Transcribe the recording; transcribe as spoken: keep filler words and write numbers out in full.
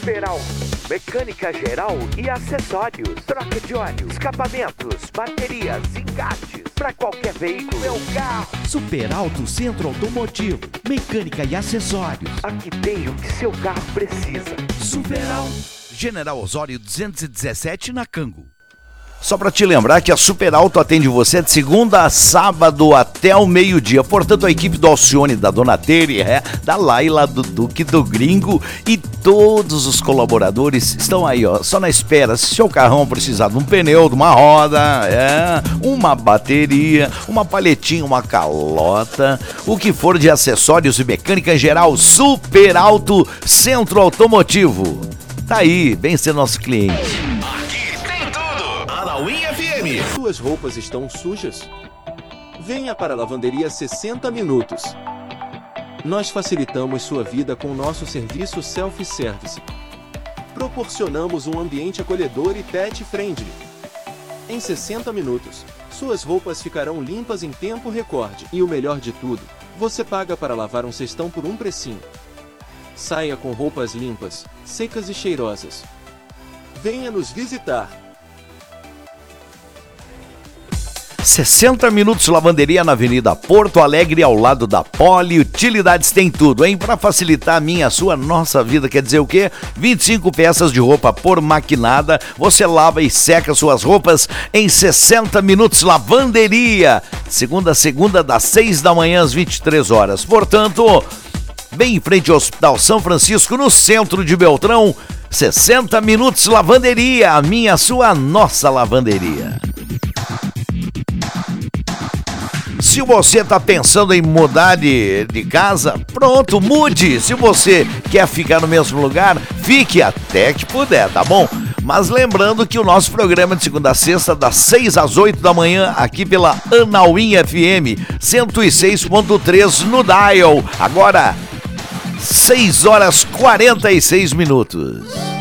Super Alto, mecânica geral e acessórios, troca de óleo, escapamentos, baterias, engates, para qualquer veículo é o carro. Super Alto Centro Automotivo, mecânica e acessórios. Aqui tem o que seu carro precisa. Super Alto. General Osório duzentos e dezessete na Cango. Só para te lembrar que a Super Alto atende você de segunda a sábado até o meio-dia. Portanto, a equipe do Alcione, da Dona Tere, é, da Laila, do Duque, do Gringo e todos os colaboradores estão aí, ó, só na espera. Se seu carrão precisar de um pneu, de uma roda, é, uma bateria, uma palhetinha, uma calota, o que for de acessórios e mecânica em geral, Super Alto Centro Automotivo. Tá aí, vem ser nosso cliente. F M. Suas roupas estão sujas? Venha para a Lavanderia sessenta Minutos. Nós facilitamos sua vida com o nosso serviço self-service. Proporcionamos um ambiente acolhedor e pet-friendly. Em sessenta minutos, suas roupas ficarão limpas em tempo recorde. E o melhor de tudo, você paga para lavar um cestão por um precinho. Saia com roupas limpas, secas e cheirosas. Venha nos visitar. sessenta Minutos Lavanderia na Avenida Porto Alegre, ao lado da Poli Utilidades. Tem tudo, hein? Para facilitar a minha, a sua, nossa vida. Quer dizer o quê? vinte e cinco peças de roupa por maquinada. Você lava e seca suas roupas em sessenta Minutos Lavanderia. Segunda a segunda, das seis da manhã às vinte e três horas. Portanto, bem em frente ao Hospital São Francisco, no centro de Beltrão. sessenta Minutos Lavanderia. A minha, a sua, a nossa lavanderia. Se você está pensando em mudar de, de casa, pronto, mude. Se você quer ficar no mesmo lugar, fique até que puder, tá bom? Mas lembrando que o nosso programa é de segunda a sexta, das seis às oito da manhã, aqui pela Anauim F M, cento e seis ponto três no dial. Agora, seis horas e quarenta e seis minutos.